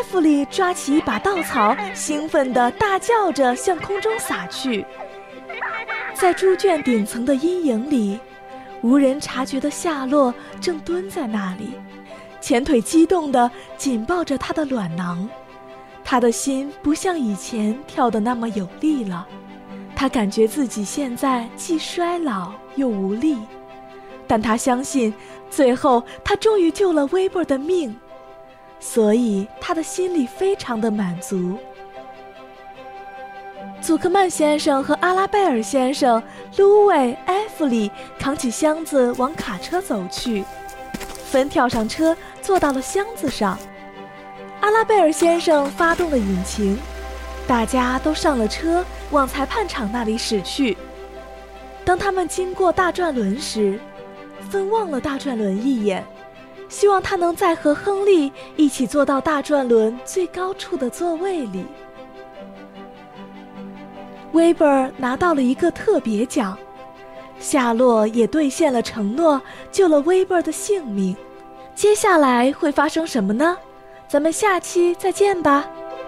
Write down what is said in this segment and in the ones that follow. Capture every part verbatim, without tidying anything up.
艾弗里抓起一把稻草，兴奋地大叫着向空中撒去。在猪圈顶层的阴影里，无人察觉的夏洛正蹲在那里，前腿激动地紧抱着他的卵囊。他的心不像以前跳得那么有力了，他感觉自己现在既衰老又无力，但他相信最后他终于救了威伯的命，所以他的心里非常的满足。祖克曼先生和阿拉贝尔先生、芦苇、艾弗里扛起箱子往卡车走去，芬跳上车坐到了箱子上。阿拉贝尔先生发动了引擎，大家都上了车，往裁判场那里驶去。当他们经过大转轮时，芬望了大转轮一眼，希望他能再和亨利一起坐到大转轮最高处的座位里。威伯拿到了一个特别奖，夏洛也兑现了承诺，救了威伯的性命。接下来会发生什么呢？咱们下期再见吧。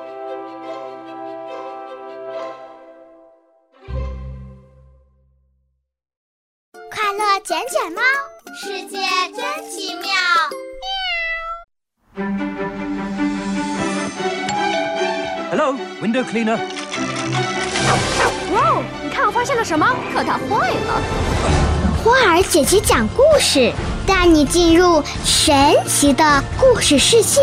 快乐卷卷猫，世界真奇妙。 Hello, window cleaner. 哇，你看我发现了什么？可它坏了。 花儿姐姐讲故事，带你进入神奇的故事世界。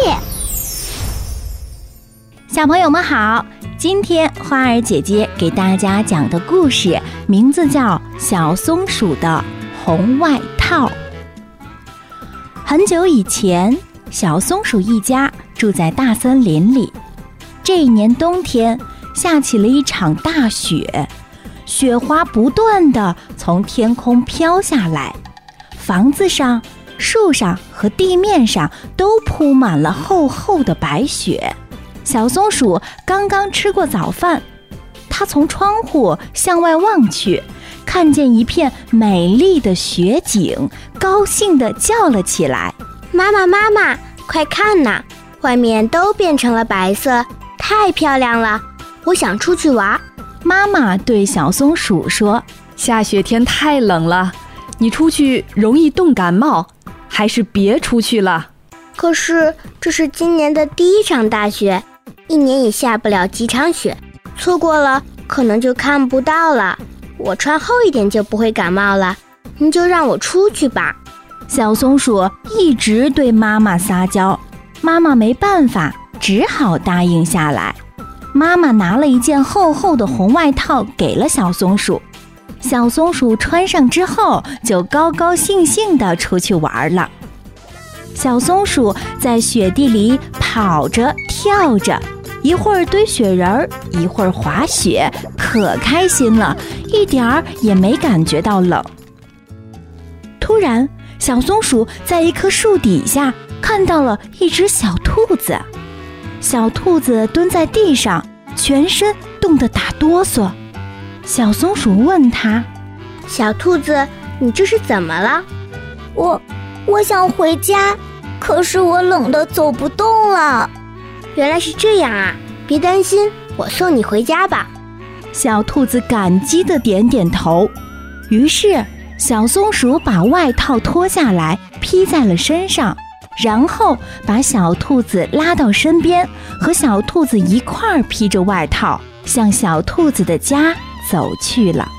小朋友们好，今天花儿姐姐给大家讲的故事名字叫《小松鼠的红外套》。很久以前，小松鼠一家住在大森林里。这一年冬天，下起了一场大雪，雪花不断地从天空飘下来，房子上、树上和地面上都铺满了厚厚的白雪。小松鼠刚刚吃过早饭，它从窗户向外望去，看见一片美丽的雪景，高兴地叫了起来： 妈妈妈妈，快看呐，外面都变成了白色，太漂亮了，我想出去玩。 妈妈对小松鼠说： 下雪天太冷了，你出去容易冻感冒，还是别出去了。 可是这是今年的第一场大雪，一年也下不了几场雪，错过了可能就看不到了。我穿厚一点就不会感冒了，你就让我出去吧。 小松鼠一直对妈妈撒娇，妈妈没办法，只好答应下来。妈妈拿了一件厚厚的红外套给了小松鼠，小松鼠穿上之后就高高兴兴地出去玩了。小松鼠在雪地里跑着跳着，一会儿堆雪人儿，一会儿滑雪，可开心了，一点儿也没感觉到冷。突然，小松鼠在一棵树底下看到了一只小兔子。小兔子蹲在地上，全身冻得打哆嗦。小松鼠问它： 小兔子，你这是怎么了？ 我我想回家，可是我冷得走不动了。 原来是这样啊，别担心，我送你回家吧。 小兔子感激地点点头。于是小松鼠把外套脱下来披在了身上，然后把小兔子拉到身边，和小兔子一块儿披着外套向小兔子的家走去了。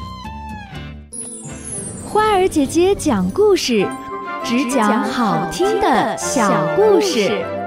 花儿姐姐讲故事，只讲好听的小故事。